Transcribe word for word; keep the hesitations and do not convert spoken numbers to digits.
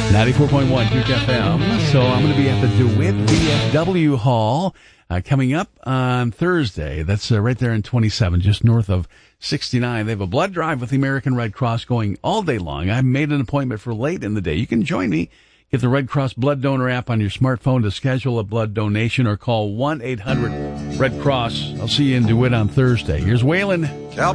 ninety-four point one Duke F M. So I'm going to be at the DeWitt V F W Hall uh, coming up on Thursday. That's uh, right there in twenty-seven, just north of sixty-nine. They have a blood drive with the American Red Cross going all day long. I made an appointment for late in the day. You can join me. Get the Red Cross Blood Donor app on your smartphone to schedule a blood donation or call one eight hundred red cross. I'll see you in DeWitt on Thursday. Here's Waylon.